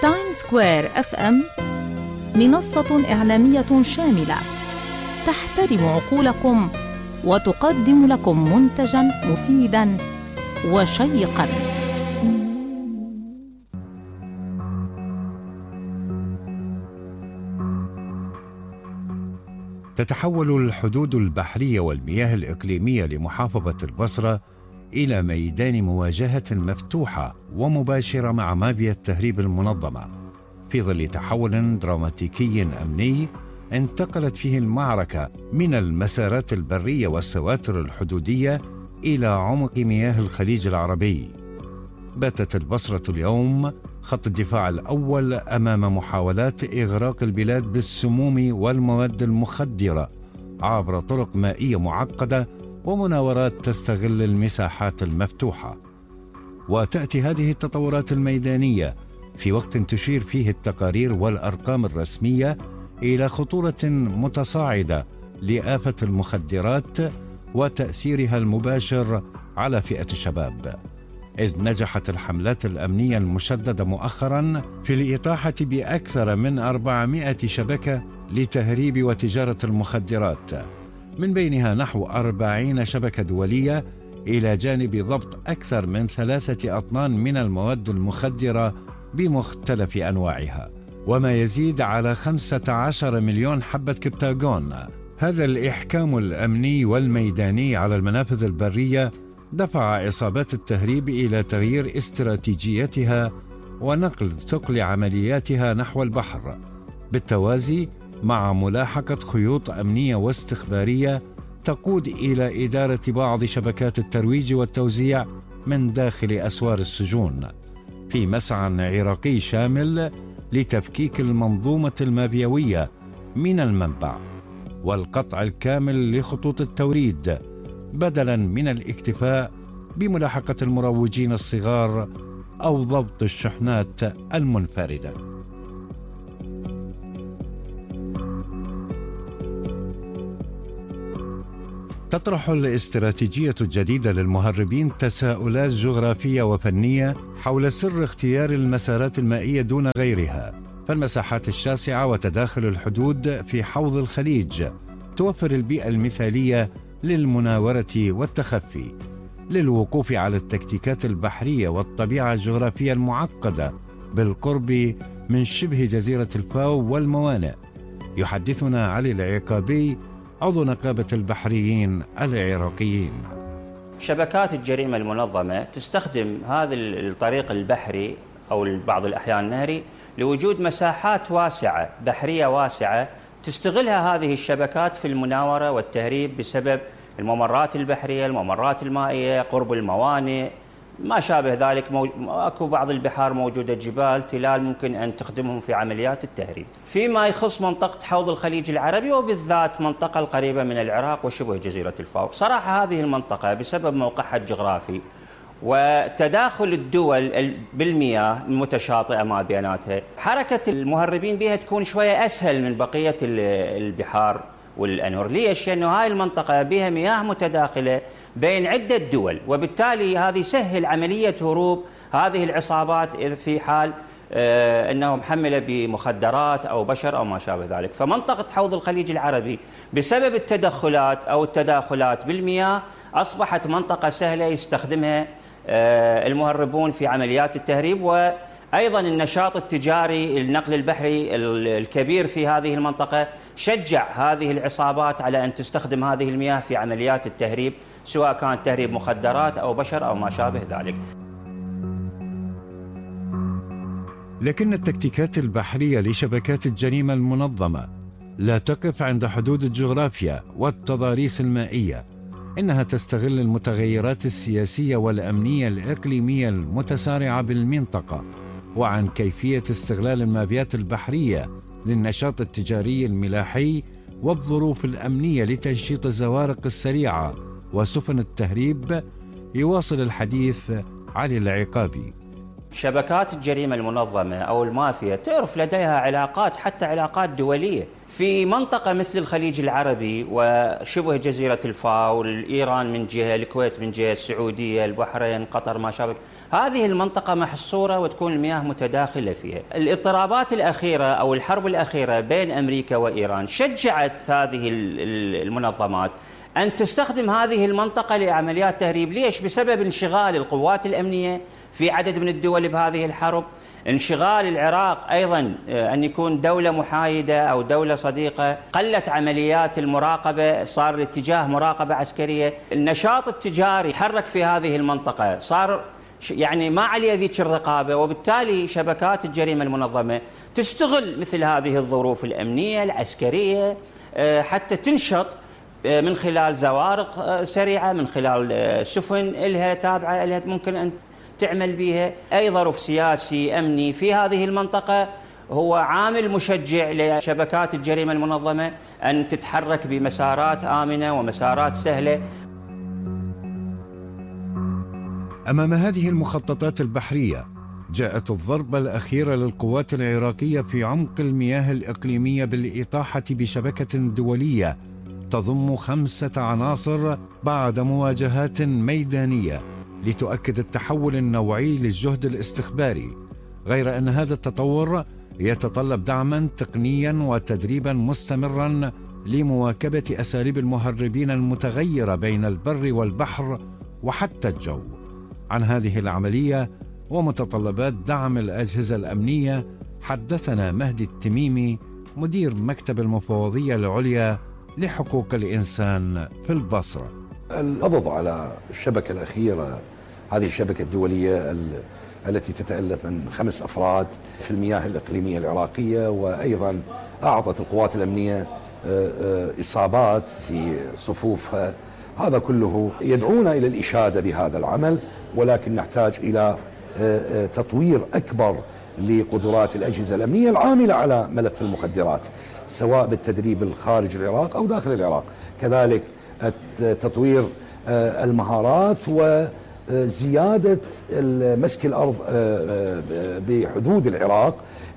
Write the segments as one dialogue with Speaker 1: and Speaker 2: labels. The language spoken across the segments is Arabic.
Speaker 1: تايم سكوير FM منصة إعلامية شاملة تحترم عقولكم وتقدم لكم منتجاً مفيداً وشيقاً.
Speaker 2: تتحول الحدود البحرية والمياه الإقليمية لمحافظة البصرة إلى ميدان مواجهة مفتوحة ومباشرة مع مافيا التهريب المنظمة، في ظل تحول دراماتيكي أمني انتقلت فيه المعركة من المسارات البرية والسواتر الحدودية إلى عمق مياه الخليج العربي. باتت البصرة اليوم خط الدفاع الأول أمام محاولات إغراق البلاد بالسموم والمواد المخدرة عبر طرق مائية معقدة ومناورات تستغل المساحات المفتوحة. وتأتي هذه التطورات الميدانية في وقت تشير فيه التقارير والأرقام الرسمية إلى خطورة متصاعدة لآفة المخدرات وتأثيرها المباشر على فئة الشباب، إذ نجحت الحملات الأمنية المشددة مؤخراً في الإطاحة بأكثر من 400 شبكة لتهريب وتجارة المخدرات، من بينها نحو 40 شبكة دولية، إلى جانب ضبط أكثر من 3 أطنان من المواد المخدرة بمختلف أنواعها، وما يزيد على 15 مليون حبة كبتاغون. هذا الإحكام الأمني والميداني على المنافذ البرية دفع عصابات التهريب إلى تغيير استراتيجيتها ونقل ثقل عملياتها نحو البحر، بالتوازي مع ملاحقة خيوط أمنية واستخبارية تقود إلى إدارة بعض شبكات الترويج والتوزيع من داخل أسوار السجون، في مسعى عراقي شامل لتفكيك المنظومة المافيوية من المنبع والقطع الكامل لخطوط التوريد، بدلاً من الاكتفاء بملاحقة المروجين الصغار أو ضبط الشحنات المنفردة. تطرح الاستراتيجية الجديدة للمهربين تساؤلات جغرافية وفنية حول سر اختيار المسارات المائية دون غيرها، فالمساحات الشاسعة وتداخل الحدود في حوض الخليج توفر البيئة المثالية للمناورة والتخفي، للوقوف على التكتيكات البحرية والطبيعة الجغرافية المعقدة بالقرب من شبه جزيرة الفاو والموانئ. يحدثنا علي العقابي، عضو نقابة البحريين العراقيين.
Speaker 3: شبكات الجريمة المنظمة تستخدم هذا الطريق البحري أو بعض الأحيان النهري لوجود مساحات واسعة بحرية واسعة تستغلها هذه الشبكات في المناورة والتهريب بسبب الممرات البحرية، الممرات المائية، قرب الموانئ، ما شابه ذلك. اكو بعض البحار موجودة جبال تلال ممكن أن تخدمهم في عمليات التهريب. فيما يخص منطقة حوض الخليج العربي وبالذات منطقة القريبة من العراق وشبه جزيرة الفاو، صراحة هذه المنطقة بسبب موقعها الجغرافي وتداخل الدول بالمياه المتشاطئة ما بيناتها، حركة المهربين بها تكون شوية أسهل من بقية البحار والأنهر. ليش؟ لأنه هاي المنطقة بها مياه متداخلة بين عدة دول، وبالتالي هذه سهل عملية هروب هذه العصابات في حال أنه محملة بمخدرات أو بشر أو ما شابه ذلك. فمنطقة حوض الخليج العربي بسبب التدخلات أو التداخلات بالمياه أصبحت منطقة سهلة يستخدمها المهربون في عمليات التهريب، وأيضا النشاط التجاري النقل البحري الكبير في هذه المنطقة شجع هذه العصابات على أن تستخدم هذه المياه في عمليات التهريب، سواء كان تهريب مخدرات أو بشر أو ما شابه ذلك.
Speaker 2: لكن التكتيكات البحرية لشبكات الجريمة المنظمة لا تقف عند حدود الجغرافيا والتضاريس المائية، إنها تستغل المتغيرات السياسية والأمنية الإقليمية المتسارعة بالمنطقة، وعن كيفية استغلال المافيات البحرية للنشاط التجاري الملاحي والظروف الأمنية لتنشيط الزوارق السريعة وسفن التهريب. يواصل الحديث علي العقابي.
Speaker 3: شبكات الجريمة المنظمة أو المافيا تعرف لديها علاقات، حتى علاقات دولية في منطقة مثل الخليج العربي وشبه جزيرة الفاو، إيران من جهة، الكويت من جهة، السعودية، البحرين، قطر، ما شابه. هذه المنطقة محصورة وتكون المياه متداخلة فيها. الاضطرابات الأخيرة أو الحرب الأخيرة بين أمريكا وإيران شجعت هذه المنظمات أن تستخدم هذه المنطقة لعمليات تهريب. ليش؟ بسبب انشغال القوات الأمنية في عدد من الدول بهذه الحرب، انشغال العراق أيضا أن يكون دولة محايدة أو دولة صديقة، قلت عمليات المراقبة، صار الاتجاه مراقبة عسكرية، النشاط التجاري تحرك في هذه المنطقة، صار يعني ما عليه ذيك الرقابة، وبالتالي شبكات الجريمة المنظمة تستغل مثل هذه الظروف الأمنية العسكرية حتى تنشط من خلال زوارق سريعة، من خلال سفن إلها تابعة إلها ممكن أن تعمل بها. أي ظرف سياسي أمني في هذه المنطقة هو عامل مشجع لشبكات الجريمة المنظمة أن تتحرك بمسارات آمنة ومسارات سهلة.
Speaker 2: أمام هذه المخططات البحرية جاءت الضربة الأخيرة للقوات العراقية في عمق المياه الإقليمية بالإطاحة بشبكة دولية تضم 5 عناصر بعد مواجهات ميدانية لتؤكد التحول النوعي للجهد الاستخباري، غير أن هذا التطور يتطلب دعما تقنيا وتدريبا مستمرا لمواكبة أساليب المهربين المتغيرة بين البر والبحر وحتى الجو. عن هذه العملية ومتطلبات دعم الأجهزة الأمنية حدثنا مهدي التميمي، مدير مكتب المفوضية العليا لحقوق الإنسان في البصرة.
Speaker 4: القبض على الشبكة الأخيرة، هذه الشبكة الدولية التي تتألف من 5 أفراد في المياه الإقليمية العراقية، وأيضا أعطت القوات الأمنية إصابات في صفوفها، هذا كله يدعونا إلى الإشادة بهذا العمل، ولكن نحتاج إلى تطوير أكبر لقدرات الأجهزة الأمنية العاملة على ملف المخدرات، سواء بالتدريب الخارج العراق أو داخل العراق، كذلك تطوير المهارات وزيادة مسك الأرض بحدود العراق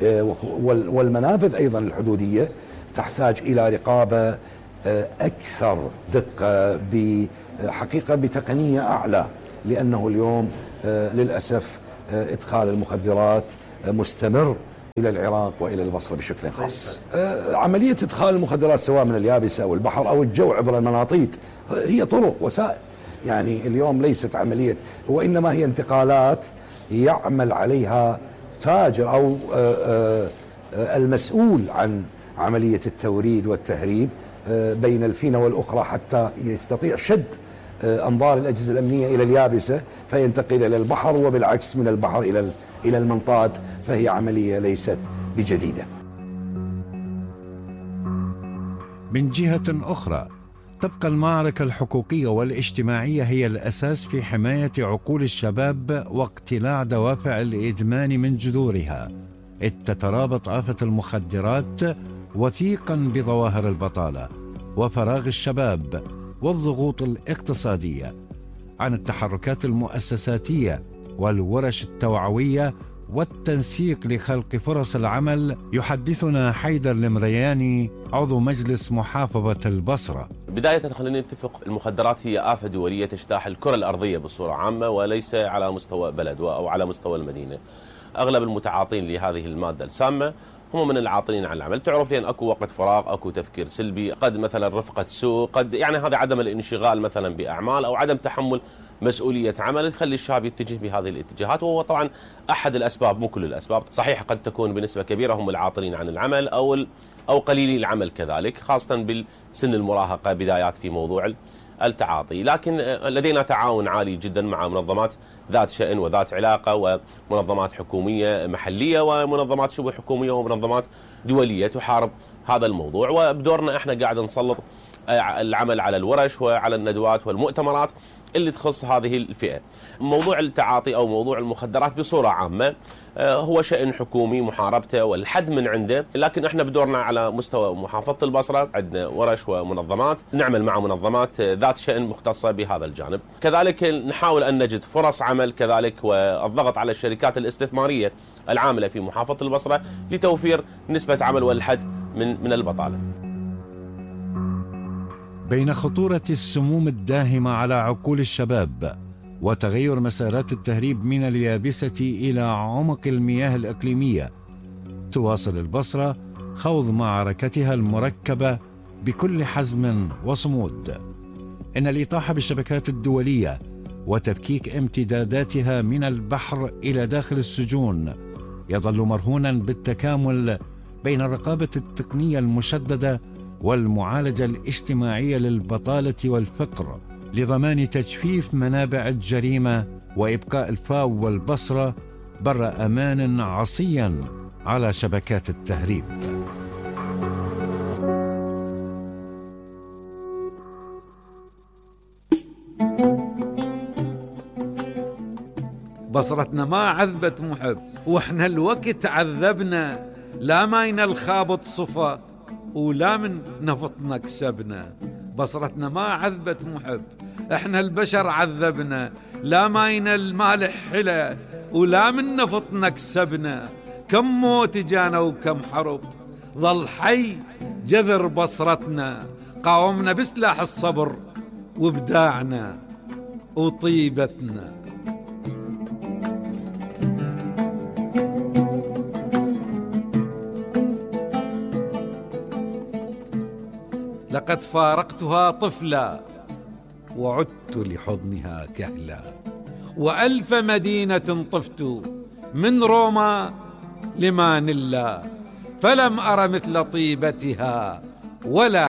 Speaker 4: والمنافذ أيضا الحدودية تحتاج إلى رقابة أكثر دقة بحقيقة بتقنية أعلى، لأنه اليوم للأسف إدخال المخدرات مستمر إلى العراق وإلى البصرة بشكل خاص. عملية إدخال المخدرات سواء من اليابسة أو البحر أو الجو عبر المناطيد هي طرق وسائل، يعني اليوم ليست عملية، وإنما هي انتقالات يعمل عليها تاجر أو المسؤول عن عملية التوريد والتهريب بين الفينة والأخرى حتى يستطيع شد أنظار الأجهزة الأمنية إلى اليابسة فينتقل إلى البحر، وبالعكس من البحر إلى المنطاد، فهي عملية ليست بجديدة.
Speaker 2: من جهة أخرى تبقى المعركة الحقوقية والاجتماعية هي الأساس في حماية عقول الشباب واقتلاع دوافع الإدمان من جذورها، إذ تترابط آفة المخدرات وثيقا بظواهر البطالة وفراغ الشباب والضغوط الاقتصادية. عن التحركات المؤسساتية والورش التوعوية والتنسيق لخلق فرص العمل يحدثنا حيدر المرياني، عضو مجلس محافظة البصرة.
Speaker 5: بداية خلينا نتفق، المخدرات هي آفة دولية تجتاح الكرة الأرضية بصورة عامة وليس على مستوى بلد أو على مستوى المدينة. أغلب المتعاطين لهذه المادة السامة هم من العاطلين عن العمل، تعرف لأن أكو وقت فراغ، أكو تفكير سلبي، قد مثلا رفقة سوء، قد يعني هذا عدم الانشغال مثلا بأعمال أو عدم تحمل مسؤولية عمل تخلي الشاب يتجه بهذه الاتجاهات، وهو طبعا أحد الأسباب مو كل الأسباب، صحيح قد تكون بنسبة كبيرة هم العاطلين عن العمل أو قليلي العمل كذلك، خاصة بالسن المراهقة بدايات في موضوع التعاطي. لكن لدينا تعاون عالي جدا مع منظمات ذات شأن وذات علاقة ومنظمات حكومية محلية ومنظمات شبه حكومية ومنظمات دولية تحارب هذا الموضوع، وبدورنا احنا قاعد نسلط العمل على الورش وعلى الندوات والمؤتمرات اللي تخص هذه الفئة. موضوع التعاطي أو موضوع المخدرات بصورة عامة هو شأن حكومي محاربته والحد من عنده، لكن احنا بدورنا على مستوى محافظة البصرة عندنا ورش ومنظمات، نعمل مع منظمات ذات شأن مختصة بهذا الجانب. كذلك نحاول أن نجد فرص عمل كذلك، والضغط على الشركات الاستثمارية العاملة في محافظة البصرة لتوفير نسبة عمل والحد من البطالة.
Speaker 2: بين خطورة السموم الداهمة على عقول الشباب وتغير مسارات التهريب من اليابسة إلى عمق المياه الإقليمية، تواصل البصرة خوض معركتها المركبة بكل حزم وصمود. إن الإطاحة بالشبكات الدولية وتفكيك امتداداتها من البحر إلى داخل السجون يظل مرهونا بالتكامل بين الرقابة التقنية المشددة والمعالجة الاجتماعية للبطالة والفقر، لضمان تجفيف منابع الجريمة وإبقاء الفاو والبصرة بر أمان عصيا على شبكات التهريب.
Speaker 6: بصرتنا ما عذبت محب واحنا الوقت عذبنا، لا ماين الخابط صفا ولا من نفطنا كسبنا. بصرتنا ما عذبت محب احنا البشر عذبنا، لا ماين المالح حلا ولا من نفطنا كسبنا. كم موت جانا وكم حرب ظل حي جذر بصرتنا، قاومنا بسلاح الصبر وابداعنا وطيبتنا. لقد فارقتها طفلا وعدت لحضنها كهلا، وألف مدينة طفت من روما لمانيلا، فلم أر مثل طيبتها ولا